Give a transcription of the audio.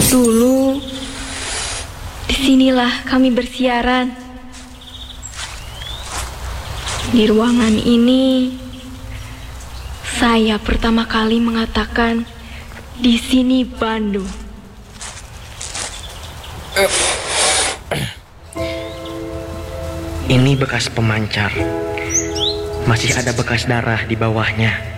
Dulu, disinilah kami bersiaran. Di ruangan ini, saya pertama kali mengatakan, di sini Bandung. Ini bekas pemancar. Masih ada bekas darah di bawahnya.